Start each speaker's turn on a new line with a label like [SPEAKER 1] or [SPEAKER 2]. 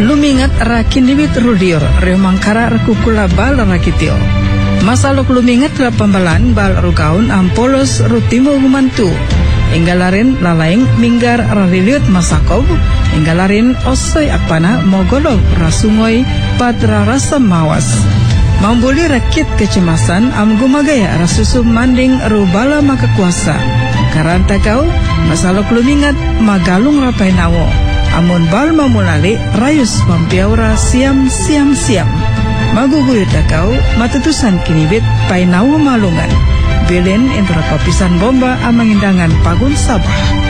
[SPEAKER 1] lumingat rakin dibit rudior remangkara rekukula bal rakitio. Masalok lumingat la pembalan bal rukaun ampolos rutimo gumantu. Enggalarin lalaing minggar rariliut masakob. Enggalarin osoy akpana mogolog rasungoy patra rasa mawas. Mambuli rakit kecemasan am gumagaya rasusum manding rubala makakuasa. Karanta kau masalok lumingat magalung rapai nawo. Amun bal mamulali rayus pampiaura siam. Maguguyut kau matutusan kinibit pai nawo malungan. Bilin intra papisan bomba amangindangan pagun Sabah.